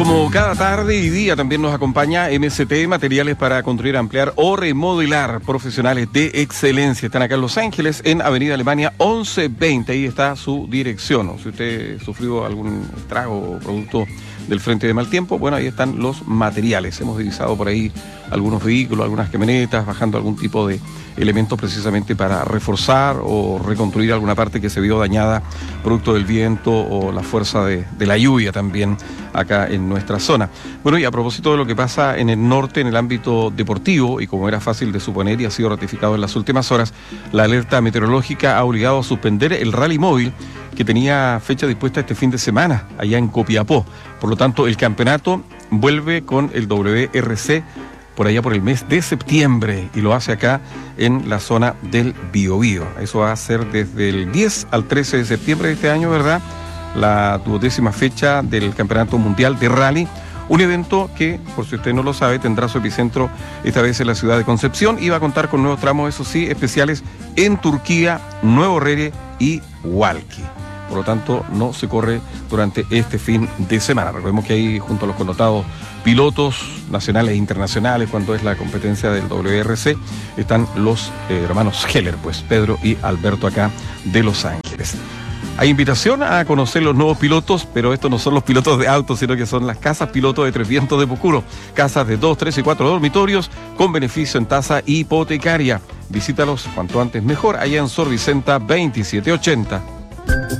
Como cada tarde y día también nos acompaña MST, materiales para construir, ampliar o remodelar, profesionales de excelencia. Están acá en Los Ángeles, en Avenida Alemania 1120. Ahí está su dirección. O si usted sufrió algún estrago o producto del frente de mal tiempo, bueno, ahí están los materiales. Hemos divisado por ahí algunos vehículos, algunas camionetas, bajando algún tipo de elementos precisamente para reforzar o reconstruir alguna parte que se vio dañada producto del viento o la fuerza de la lluvia también acá en nuestra zona. Bueno, y a propósito de lo que pasa en el norte en el ámbito deportivo, y como era fácil de suponer y ha sido ratificado en las últimas horas, la alerta meteorológica ha obligado a suspender el rally móvil que tenía fecha dispuesta este fin de semana allá en Copiapó. Por lo tanto, el campeonato vuelve con el WRC por allá por el mes de septiembre y lo hace acá en la zona del Biobío. Eso va a ser desde el 10 al 13 de septiembre de este año, ¿verdad? La 20ª fecha del Campeonato Mundial de Rally, un evento que, por si usted no lo sabe, tendrá su epicentro esta vez en la ciudad de Concepción y va a contar con nuevos tramos, eso sí, especiales en Turquía, Nuevo Rere y Hualqui. Por lo tanto, no se corre durante este fin de semana. Recordemos que ahí, junto a los connotados pilotos nacionales e internacionales, cuando es la competencia del WRC, están los hermanos Heller, pues Pedro y Alberto acá de Los Ángeles. Hay invitación a conocer los nuevos pilotos, pero estos no son los pilotos de autos, sino que son las casas pilotos de Tres Vientos de Pucuro. Casas de 2, 3 y 4 dormitorios con beneficio en tasa hipotecaria. Visítalos cuanto antes mejor, allá en Sor Vicenta 2780.